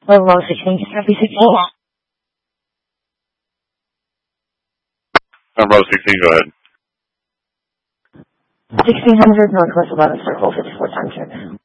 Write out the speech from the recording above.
Row 16, Happy 16. Row 16, go ahead. 1600 Northwest 11 Circle, 54 times.